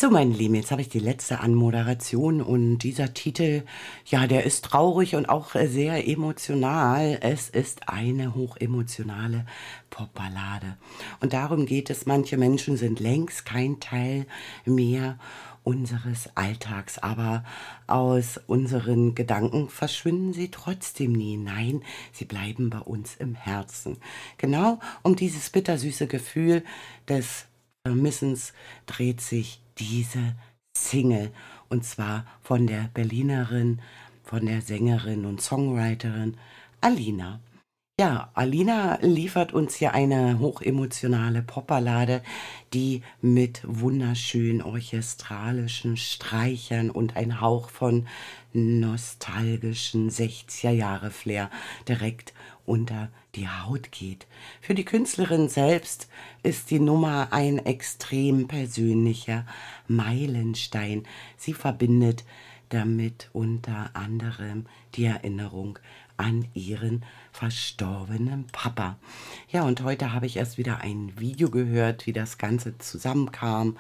So, meine Lieben, jetzt habe ich die letzte Anmoderation und dieser Titel, ja, der ist traurig und auch sehr emotional. Es ist eine hochemotionale Popballade. Und darum geht es, manche Menschen sind längst kein Teil mehr unseres Alltags, aber aus unseren Gedanken verschwinden sie trotzdem nie. Nein, sie bleiben bei uns im Herzen. Genau um dieses bittersüße Gefühl des Vermissens dreht sich diese Single, und zwar von der Berlinerin, von der Sängerin und Songwriterin Alina. Ja, Alina liefert uns hier eine hochemotionale Popballade, die mit wunderschönen orchestralischen Streichern und ein Hauch von nostalgischen 60er-Jahre-Flair direkt unter die Haut geht. Für die Künstlerin selbst ist die Nummer ein extrem persönlicher Meilenstein. Sie verbindet damit unter anderem die Erinnerung an ihren verstorbenen Papa. Ja, und heute habe ich erst wieder ein Video gehört, wie das Ganze zusammenkam,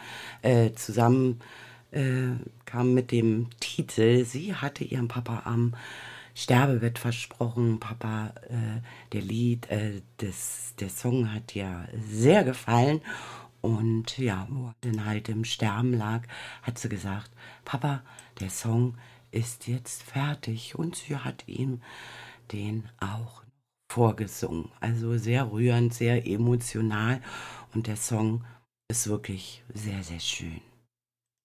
kam mit dem Titel. Sie hatte ihrem Papa am Sterbebett versprochen, Papa, der Song hat ja sehr gefallen. Und ja, wo er dann halt im Sterben lag, hat sie gesagt, Papa, der Song ist jetzt fertig. Und sie hat ihm den auch vorgesungen. Also sehr rührend, sehr emotional. Und der Song ist wirklich sehr, sehr schön.